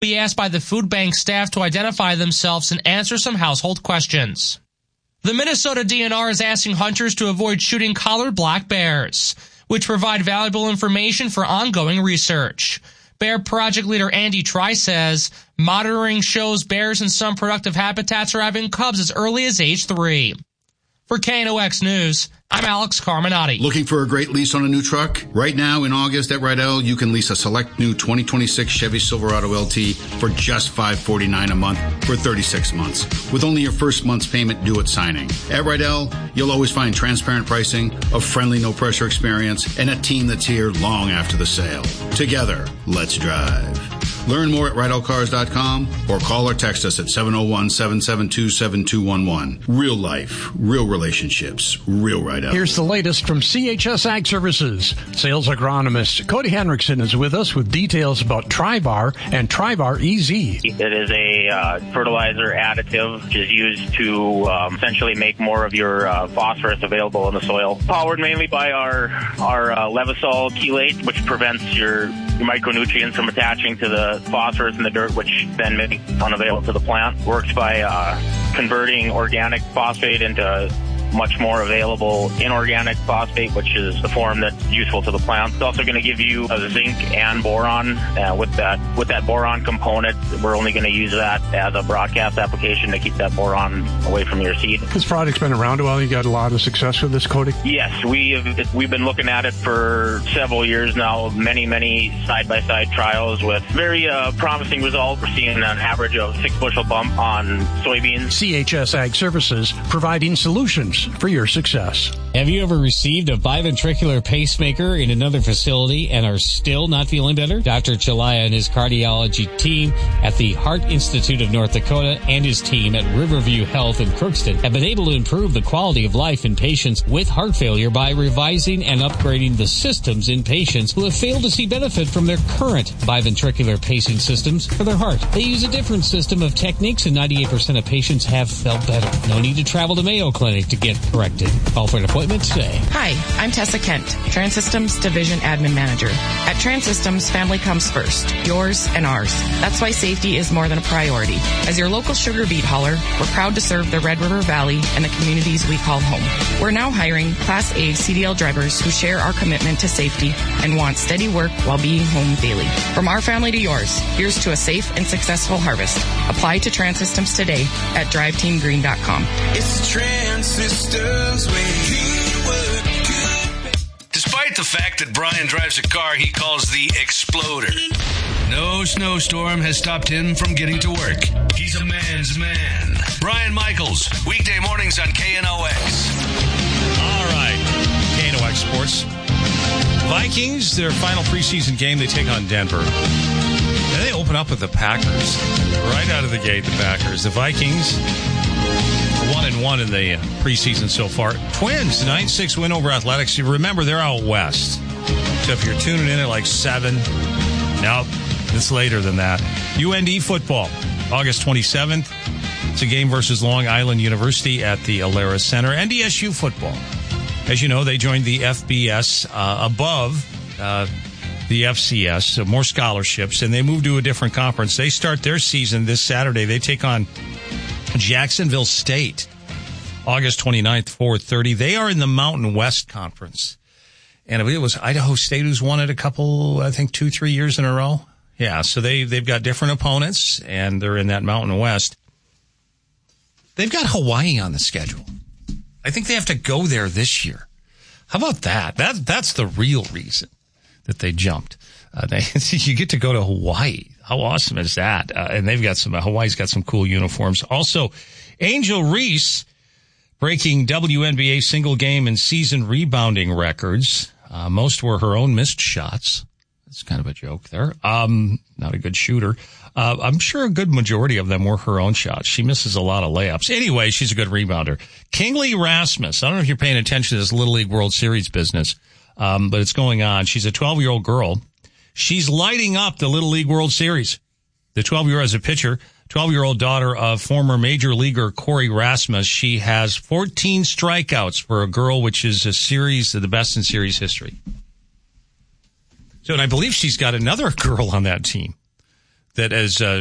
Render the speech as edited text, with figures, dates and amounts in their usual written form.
Be asked by the food bank staff to identify themselves and answer some household questions. The Minnesota DNR is asking hunters to avoid shooting collared black bears, which provide valuable information for ongoing research. Bear Project leader Andy Try says monitoring shows bears in some productive habitats are having cubs as early as age 3. For KNOX News, I'm Alex Carminati. Looking for a great lease on a new truck? Right now in August at Rydell, you can lease a select new 2026 Chevy Silverado LT for just $549 a month for 36 months, with only your first month's payment due at signing. At Rydell, you'll always find transparent pricing, a friendly, no-pressure experience, and a team that's here long after the sale. Together, let's drive. Learn more at RydellCars.com or call or text us at 701-772-7211. Real life, real relationships, real Rydell. Here's the latest from CHS Ag Services. Sales agronomist Cody Henriksen is with us with details about Trivar and Trivar EZ. It is a fertilizer additive which is used to essentially make more of your phosphorus available in the soil. Powered mainly by our Levisol chelate, which prevents your micronutrients from attaching to the phosphorus in the dirt, which then makes it unavailable to the plant. Works by converting organic phosphate into much more available inorganic phosphate, which is the form that's useful to the plant. It's also going to give you a zinc and boron. With that boron component, we're only going to use that as a broadcast application to keep that boron away from your seed. This product's been around a while. You got a lot of success with this, Cody? Yes, we've been looking at it for several years now. Many side-by-side trials with very promising results. We're seeing an average of 6 bushel bump on soybeans. CHS Ag Services, providing solutions for your success. Have you ever received a biventricular pacemaker in another facility and are still not feeling better? Dr. Chalaya and his cardiology team at the Heart Institute of North Dakota and his team at Riverview Health in Crookston have been able to improve the quality of life in patients with heart failure by revising and upgrading the systems in patients who have failed to see benefit from their current biventricular pacing systems for their heart. They use a different system of techniques and 98% of patients have felt better. No need to travel to Mayo Clinic to get corrected. Call for an appointment today. Hi, I'm Tessa Kent, Transsystems Division Admin Manager. At Transsystems, family comes first, yours and ours. That's why safety is more than a priority. As your local sugar beet hauler, we're proud to serve the Red River Valley and the communities we call home. We're now hiring Class A CDL drivers who share our commitment to safety and want steady work while being home daily. From our family to yours, here's to a safe and successful harvest. Apply to Transsystems today at driveteamgreen.com. It's Transsystems way you work good. Despite the fact that Brian drives a car he calls the Exploder, no snowstorm has stopped him from getting to work. He's a man's man. Brian Michaels, weekday mornings on KNOX. All right, KNOX Sports. Vikings, their final preseason game, they take on Denver. And they open up with the Packers. Right out of the gate, the Packers. The Vikings 1-1 in the preseason so far. Twins, 9-6 win over Athletics. You remember, they're out west. So if you're tuning in at like 7, no, it's later than that. UND football, August 27th. It's a game versus Long Island University at the Alara Center. NDSU football. As you know, they joined the FBS above the FCS, so more scholarships, and they moved to a different conference. They start their season this Saturday. They take on Jacksonville State, August 29th, 4:30. They are in the Mountain West Conference. And it was Idaho State who's won it a couple, I think 2-3 years in a row. Yeah, so they've got different opponents, and they're in that Mountain West. They've got Hawaii on the schedule. I think they have to go there this year. How about that? That's the real reason that they jumped. You get to go to Hawaii. How awesome is that? And they've got Hawaii's got some cool uniforms. Also, Angel Reese breaking WNBA single game and season rebounding records. Most were her own missed shots. That's kind of a joke there. Not a good shooter. I'm sure a good majority of them were her own shots. She misses a lot of layups. Anyway, she's a good rebounder. Kingley Rasmus. I don't know if you're paying attention to this Little League World Series business, but it's going on. She's a 12-year-old girl. She's lighting up the Little League World Series. The 12-year-old as a pitcher, 12-year-old daughter of former major leaguer Corey Rasmus. She has 14 strikeouts for a girl, which is the best in series history. So, and I believe she's got another girl on that team that as